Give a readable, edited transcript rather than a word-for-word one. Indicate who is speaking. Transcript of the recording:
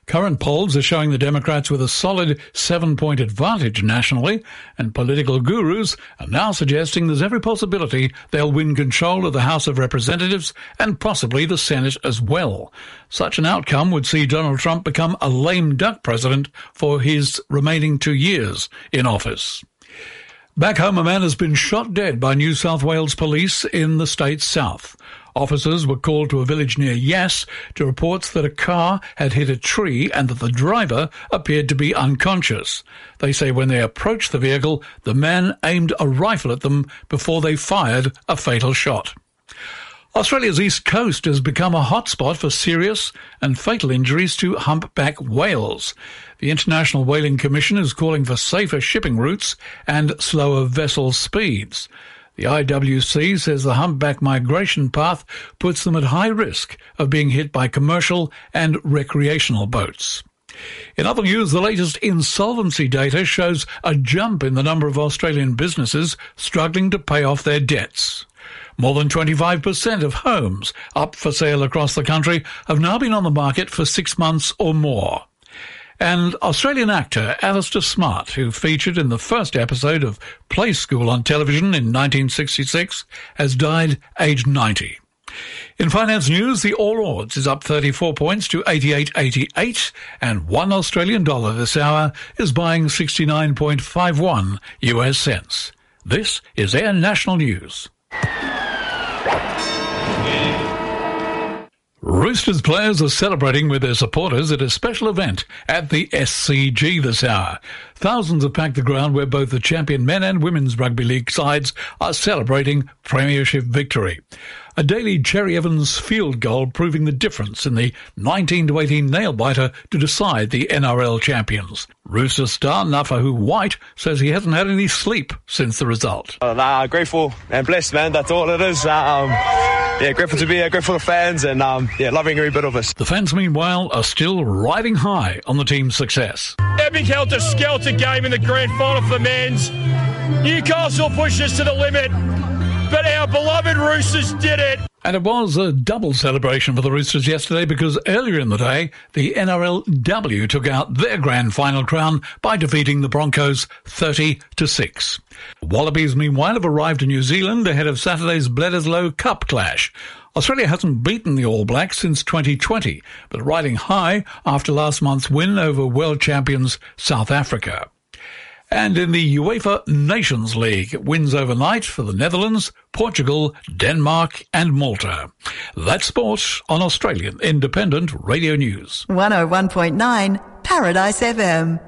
Speaker 1: Current polls are showing the Democrats with a solid 7-point advantage nationally, and political gurus are now suggesting there's every possibility they'll win control of the House of Representatives and possibly the Senate as well. Such an outcome would see Donald Trump become a lame duck president for his remaining 2 years in office. Back home, a man has been shot dead by New South Wales police in the state's south. Officers were called to a village near Yass to reports that a car had hit a tree and that the driver appeared to be unconscious. They say when they approached the vehicle, the man aimed a rifle at them before they fired a fatal shot. Australia's east coast has become a hotspot for serious and fatal injuries to humpback whales. The International Whaling Commission is calling for safer shipping routes and slower vessel speeds. The IWC says the humpback migration path puts them at high risk of being hit by commercial and recreational boats. In other news, the latest insolvency data shows a jump in the number of Australian businesses struggling to pay off their debts. More than 25% of homes up for sale across the country have now been on the market for 6 months or more. And Australian actor Alistair Smart, who featured in the first episode of Play School on television in 1966, has died aged 90. In finance news, the All Ords is up 34 points to 88.88, and $1 Australian dollar this hour is buying 69.51 US cents. This is Air National News. Roosters players are celebrating with their supporters at a special event at the SCG this hour. Thousands have packed the ground where both the champion men and women's rugby league sides are celebrating premiership victory. A Daly Cherry Evans field goal proving the difference in the 19-18 nail-biter to decide the NRL champions. Rooster star Nafahu White says he hasn't had any sleep since the result.
Speaker 2: Grateful and blessed, man. That's all it is. Grateful to be here, grateful to fans, and loving every bit of us.
Speaker 1: The fans, meanwhile, are still riding high on the team's success.
Speaker 3: Epic helter-skelter game in the grand final for men's. Newcastle pushed us to the limit, but our beloved Roosters did it.
Speaker 1: And it was a double celebration for the Roosters yesterday because earlier in the day, the NRLW took out their grand final crown by defeating the Broncos 30-6. Wallabies, meanwhile, have arrived in New Zealand ahead of Saturday's Bledisloe Cup clash. Australia hasn't beaten the All Blacks since 2020, but riding high after last month's win over world champions South Africa. And in the UEFA Nations League, wins overnight for the Netherlands, Portugal, Denmark and Malta. That's sport on Australian Independent Radio News.
Speaker 4: 101.9 Paradise FM.